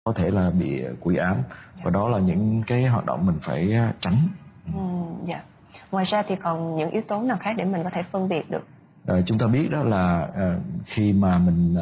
có thể là bị quỷ ám, và đó là những cái hoạt động mình phải tránh. Dạ. Ngoài ra thì còn những yếu tố nào khác để mình có thể phân biệt được? Chúng ta biết đó là khi mà mình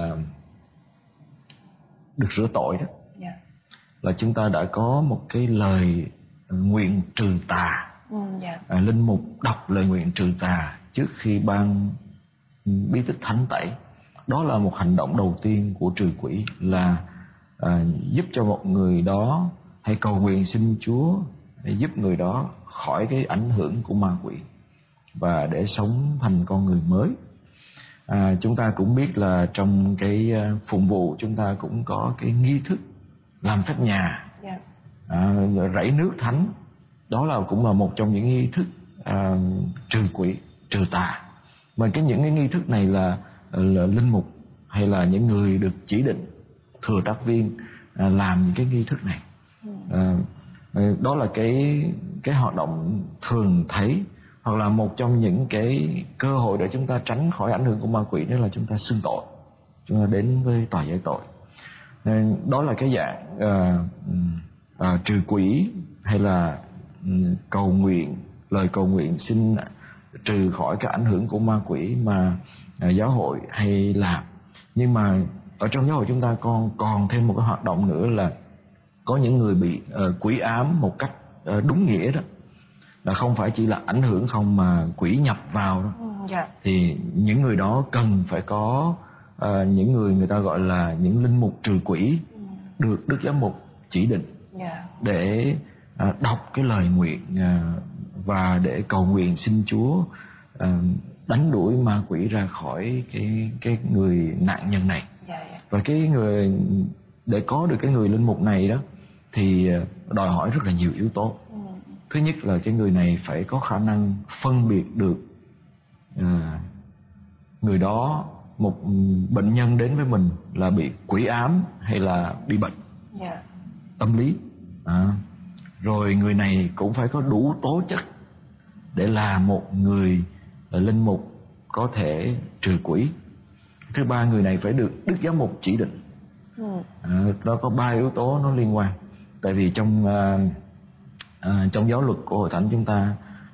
được rửa tội đó, là chúng ta đã có một cái lời nguyện trừ tà. Linh mục đọc lời nguyện trừ tà trước khi ban bí tích thánh tẩy. Đó là một hành động đầu tiên của trừ quỷ, là giúp cho một người đó, hay cầu nguyện xin Chúa để giúp người đó khỏi cái ảnh hưởng của ma quỷ và để sống thành con người mới. Chúng ta cũng biết là trong cái phụng vụ chúng ta cũng có cái nghi thức làm phép nhà, rảy nước thánh. Đó là cũng là một trong những nghi thức trừ quỷ, trừ tà. Mà những cái nghi thức này là linh mục hay là những người được chỉ định thừa trách viên làm những cái nghi thức này. Đó là cái hoạt động thường thấy, hoặc là một trong những cái cơ hội để chúng ta tránh khỏi ảnh hưởng của ma quỷ, đó là chúng ta xưng tội, chúng ta đến với tòa giải tội. Đó là cái dạng trừ quỷ, hay là cầu nguyện, lời cầu nguyện xin trừ khỏi cái ảnh hưởng của ma quỷ mà giáo hội hay làm. Nhưng mà ở trong giáo hội chúng ta còn thêm một cái hoạt động nữa, là có những người bị quỷ ám một cách đúng nghĩa đó, là không phải chỉ là ảnh hưởng không mà quỷ nhập vào đó. Thì những người đó cần phải có những người ta gọi là những linh mục trừ quỷ được Đức Giám mục chỉ định để đọc cái lời nguyện và để cầu nguyện xin Chúa đánh đuổi ma quỷ ra khỏi cái người nạn nhân này. Và cái người, để có được cái người linh mục này đó thì đòi hỏi rất là nhiều yếu tố. Thứ nhất là cái người này phải có khả năng phân biệt được người đó, một bệnh nhân đến với mình là bị quỷ ám hay là bị bệnh tâm lý. Rồi người này cũng phải có đủ tố chất để là một người linh mục có thể trừ quỷ. Thứ ba, người này phải được Đức Giám mục chỉ định. Đó có 3 yếu tố nó liên quan. Tại vì trong giáo luật của Hội Thánh chúng ta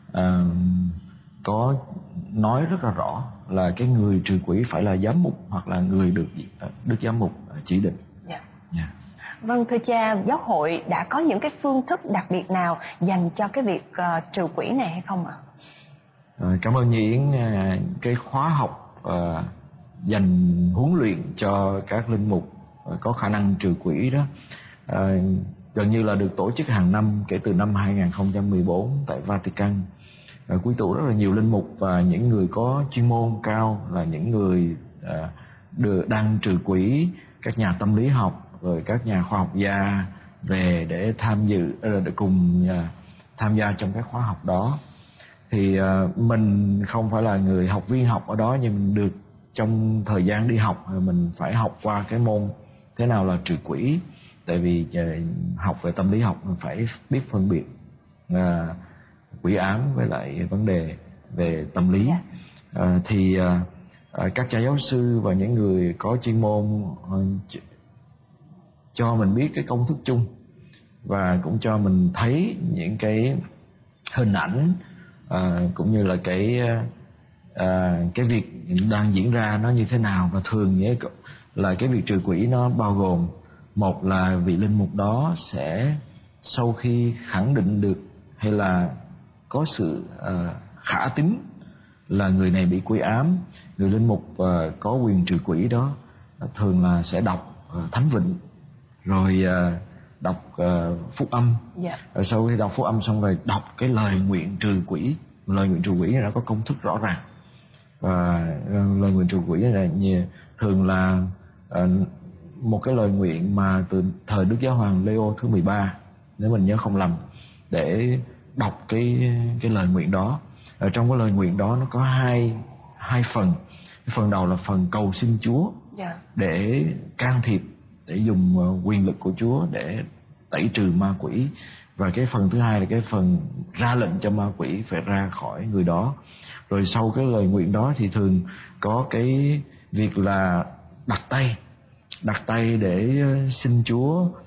có nói rất là rõ là cái người trừ quỷ phải là giám mục hoặc là người được Đức Giám mục chỉ định. Vâng, thưa cha, giáo hội đã có những cái phương thức đặc biệt nào dành cho cái việc trừ quỷ này hay không ạ? Cảm ơn Nhi Yến. Cái khóa học dành huấn luyện cho các linh mục có khả năng trừ quỷ đó gần như là được tổ chức hàng năm kể từ năm 2014 tại Vatican. Quy tụ rất là nhiều linh mục và những người có chuyên môn cao, là những người đang trừ quỷ, các nhà tâm lý học, rồi các nhà khoa học gia về để tham dự, để cùng tham gia trong các khóa học đó. Thì mình không phải là người học viên học ở đó, nhưng mình được trong thời gian đi học mình phải học qua cái môn thế nào là trừ quỷ. Tại vì học về tâm lý học mình phải biết phân biệt quỷ ám với lại vấn đề về tâm lý. Thì các cha giáo sư và những người có chuyên môn cho mình biết cái công thức chung, và cũng cho mình thấy những cái hình ảnh cũng như là cái việc đang diễn ra nó như thế nào. Và thường là cái việc trừ quỷ nó bao gồm, một là vị linh mục đó sẽ sau khi khẳng định được hay là có sự khả tín là người này bị quỷ ám, người linh mục có quyền trừ quỷ đó thường là sẽ đọc thánh vịnh, rồi đọc phúc âm. Rồi sau khi đọc phúc âm xong rồi đọc cái lời nguyện trừ quỷ. Lời nguyện trừ quỷ này nó có công thức rõ ràng, và lời nguyện trừ quỷ này thường là một cái lời nguyện mà từ thời Đức Giáo Hoàng Leo thứ 13, nếu mình nhớ không lầm, để đọc cái lời nguyện đó. Ở trong cái lời nguyện đó nó có hai phần. Cái phần đầu là phần cầu xin Chúa để can thiệp, để dùng quyền lực của Chúa để tẩy trừ ma quỷ. Và cái phần thứ hai là cái phần ra lệnh cho ma quỷ phải ra khỏi người đó. Rồi sau cái lời nguyện đó thì thường có cái việc là đặt tay để xin Chúa